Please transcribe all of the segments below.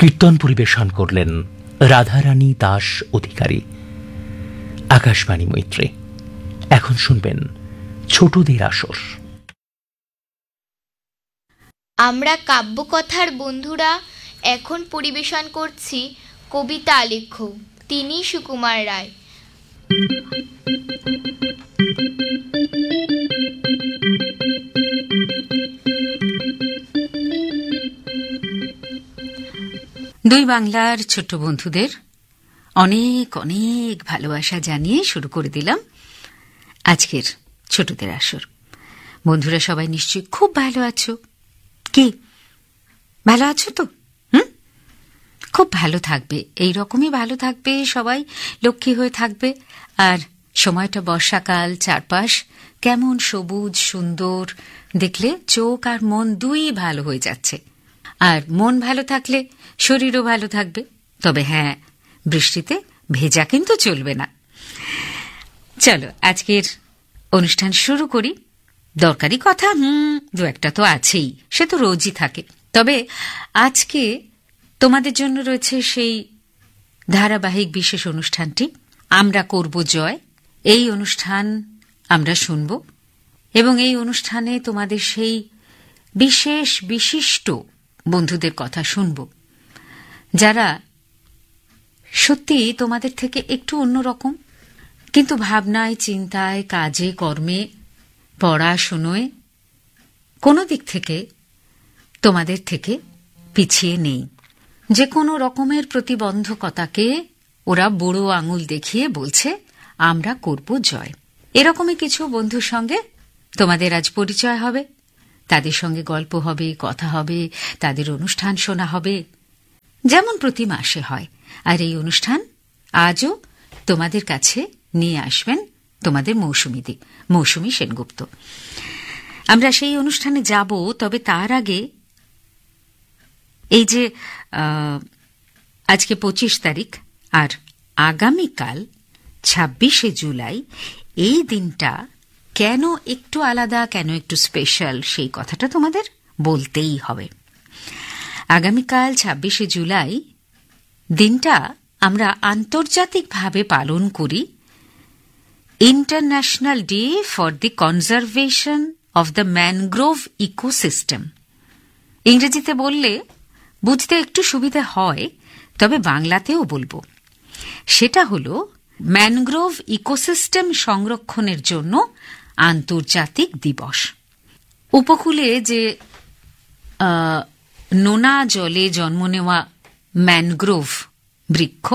কীর্তন পরিবেশন করলেন রাধারানী দাস অধিকারী, আকাশবাণী মৈত্রী। এখন শুনবেন ছোটদের আসর। আমরা কাব্যকথার বন্ধুরা এখন পরিবেশন করছি কবিতা আলেখ্য, তিনি সুকুমার রায়। দুই বাংলার ছোট্ট বন্ধুদের অনেক অনেক ভালোবাসা জানিয়ে শুরু করে দিলাম আজকের ছোটদের আসর। বন্ধুরা সবাই নিশ্চয়ই খুব ভালো আছো। কি ভালো আছো তো? খুব ভালো থাকবে, এই রকমই ভালো থাকবে, সবাই লক্ষ্মী হয়ে থাকবে। আর সময়টা বর্ষাকাল, চারপাশ কেমন সবুজ সুন্দর, দেখলে চোখ আর মন দুই ভালো হয়ে যাচ্ছে। আর মন ভালো থাকলে শরীরও ভালো থাকবে। তবে হ্যাঁ, বৃষ্টিতে ভেজা কিন্তু চলবে না। চলো আজকের অনুষ্ঠান শুরু করি। দরকারি কথা দু একটা তো আছেই, সে তো রোজই থাকে। তবে আজকে তোমাদের জন্য রয়েছে সেই ধারাবাহিক বিশেষ অনুষ্ঠানটি, আমরা করব জয়। এই অনুষ্ঠান আমরা শুনব এবং এই অনুষ্ঠানে তোমাদের সেই বিশেষ বিশিষ্ট বন্ধুদের কথা শুনব, যারা সত্যি তোমাদের থেকে একটু অন্যরকম, কিন্তু ভাবনায়, চিন্তায়, কাজে, কর্মে, পড়াশোনায় কোনো দিক থেকে তোমাদের থেকে পিছিয়ে নেই। যে কোনো রকমের প্রতিবন্ধকতাকে ওরা বুড়ো আঙুল দেখিয়ে বলছে আমরা করব জয়। এরকমই কিছু বন্ধুর সঙ্গে তোমাদের আজ পরিচয় হবে, তাদের সঙ্গে গল্প হবে, কথা হবে, তাদের অনুষ্ঠান শোনা হবে, যেমন প্রতি মাসে হয়। আর এই অনুষ্ঠান আজও তোমাদের কাছে নিয়ে আসবেন তোমাদের মৌসুমী সেনগুপ্ত। আমরা সেই অনুষ্ঠানে যাব, তবে তার আগে এই যে আজকে 25 তারিখ আর আগামীকাল 26শে জুলাই, এই দিনটা কেন একটু আলাদা, কেন একটু স্পেশাল, সেই কথাটা তোমাদের বলতেই হবে। আগামীকাল 26শে জুলাই দিনটা আমরা আন্তর্জাতিকভাবে পালন করি international day for the conservation of the mangrove ecosystem. ইংরেজিতে বললে বুঝতে একটু সুবিধা হয়, তবে বাংলাতেও বলবো। সেটা হল ম্যানগ্রোভ ইকোসিস্টেম সংরক্ষণের জন্য আন্তর্জাতিক দিবস। উপকূলে যে নোনা জলে জন্ম নেওয়া ম্যানগ্রোভ বৃক্ষ,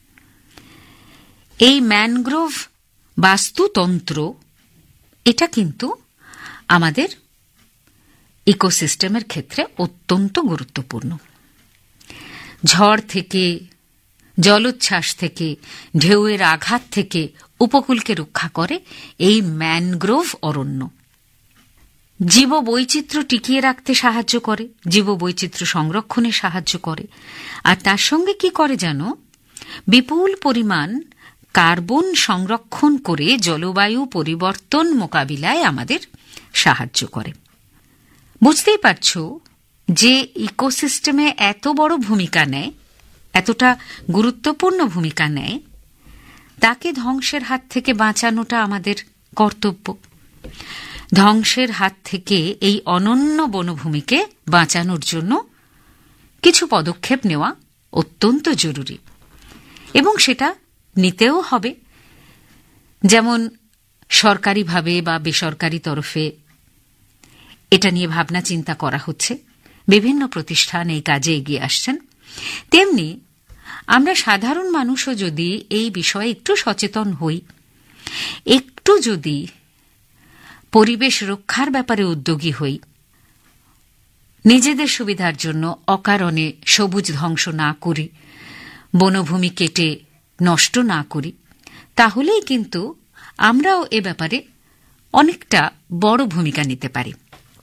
এই ম্যানগ্রোভ বাস্তুতন্ত্র, এটা কিন্তু আমাদের ইকোসিস্টেমের ক্ষেত্রে অত্যন্ত গুরুত্বপূর্ণ। ঝড় থেকে, জলোচ্ছ্বাস থেকে, ঢেউয়ের আঘাত থেকে উপকূলকে রক্ষা করে এই ম্যানগ্রোভ অরণ্য। জীববৈচিত্র্য টিকিয়ে রাখতে সাহায্য করে, জীববৈচিত্র্য সংরক্ষণে সাহায্য করে। আর তার সঙ্গে কি করে জানো? বিপুল পরিমাণ কার্বন সংরক্ষণ করে জলবায়ু পরিবর্তন মোকাবিলায় আমাদের সাহায্য করে। বুঝতেই পারছ যে ইকোসিস্টেমে এত বড় ভূমিকা নেয়, এতটা গুরুত্বপূর্ণ ভূমিকা নেয়, তাকে ধ্বংসের হাত থেকে বাঁচানোটা আমাদের কর্তব্য। ধ্বংসের হাত থেকে এই অনন্য বনভূমিকে বাঁচানোর জন্য কিছু পদক্ষেপ নেওয়া অত্যন্ত জরুরি এবং সেটা নিতেও হবে। যেমন সরকারিভাবে বা বেসরকারি তরফে এটা নিয়ে ভাবনা চিন্তা করা হচ্ছে, বিভিন্ন প্রতিষ্ঠান এই কাজে এগিয়ে আসছেন, তেমনি আমরা সাধারণ মানুষও যদি এই বিষয়ে একটু সচেতন হই, একটু যদি পরিবেশ রক্ষার ব্যাপারে উদ্যোগী হই, নিজেদের সুবিধার জন্য অকারণে সবুজ ধ্বংস না করি, বনভূমি কেটে নষ্ট না করি, তাহলেই কিন্তু আমরাও এ ব্যাপারে অনেকটা বড় ভূমিকা নিতে পারি।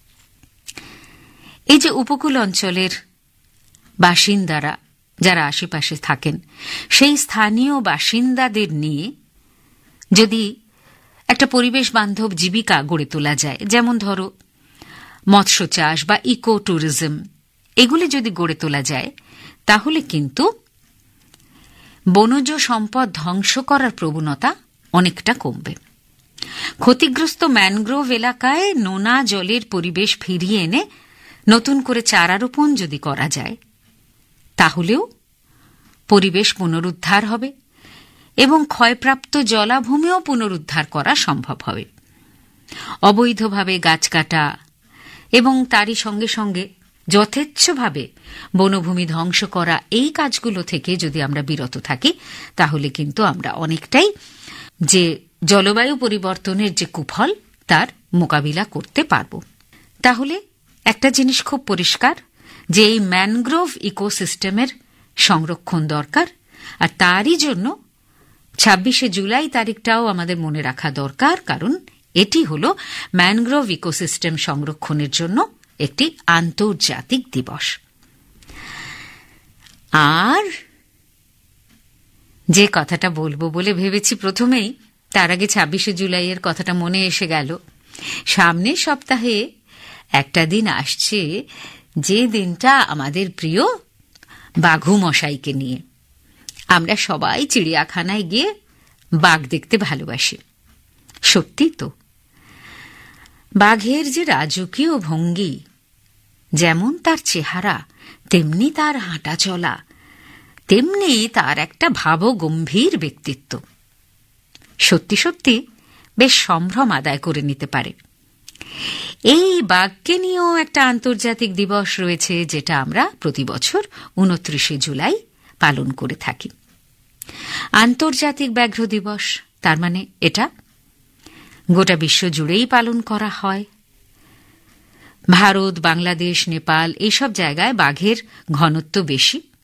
এই যে উপকূল অঞ্চলের বাসিন্দারা যারা আশেপাশে থাকেন, সেই স্থানীয় বাসিন্দাদের নিয়ে যদি একটা পরিবেশ বান্ধব জীবিকা গড়ে তোলা যায়, যেমন ধরো মৎস্য চাষ বা ইকো ট্যুরিজম, এগুলি যদি গড়ে তোলা যায়, তাহলে কিন্তু বনজ সম্পদ ধ্বংস করার প্রবণতা অনেকটা কমবে। ক্ষতিগ্রস্ত ম্যানগ্রোভ এলাকায় নোনা জলের পরিবেশ ফিরিয়ে এনে নতুন করে চারারোপণ যদি করা যায়, তাহলেও পরিবেশ পুনরুদ্ধার হবে এবং ক্ষয়প্রাপ্ত জলাভূমিও পুনরুদ্ধার করা সম্ভব হবে। অবৈধভাবে গাছ কাটা এবং তারই সঙ্গে সঙ্গে যথেচ্ছভাবে বনভূমি ধ্বংস করা, এই কাজগুলো থেকে যদি আমরা বিরত থাকি, তাহলে কিন্তু আমরা অনেকটাই যে জলবায়ু পরিবর্তনের যে কুফল, তার মোকাবিলা করতে পারব। তাহলে একটা জিনিস খুব পরিষ্কার, যে এই ম্যানগ্রোভ ইকোসিস্টেমের সংরক্ষণ দরকার, আর তারই জন্য 26শে জুলাই তারিখটাও আমাদের মনে রাখা দরকার, কারণ এটি হল ম্যানগ্রোভ ইকোসিস্টেম সংরক্ষণের জন্য একটি আন্তর্জাতিক দিবস। আর যে কথাটা বলবো বলে ভেবেছি প্রথমেই, তার আগে 26শে জুলাইয়ের কথাটা মনে এসে গেল। সামনের সপ্তাহে একটা দিন আসছে, যে দিনটা আমাদের প্রিয় বাঘু মশাইকে নিয়ে। আমরা সবাই চিড়িয়াখানায় গিয়ে বাঘ দেখতে ভালোবাসি। সত্যি তো, বাঘের যে রাজকীয় ভঙ্গি, যেমন তার চেহারা, তেমনি তার হাঁটা চলা, তেমনি তার একটা ভাবগম্ভীর ব্যক্তিত্ব। সত্যি সত্যি বেশ সম্ভ্রম আদায় করে নিতে পারে। এই বাঘকে নিয়েও একটা আন্তর্জাতিক দিবস রয়েছে, যেটা আমরা প্রতি বছর 29শে জুলাই পালন করে থাকি। আন্তর্জাতিক ব্যাঘ্র দিবস, তার মানে এটা গোটা বিশ্ব জুড়েই পালন করা হয়। ভারত, বাংলাদেশ, নেপাল এইসব জায়গায় বাঘের ঘনত্ব বেশি।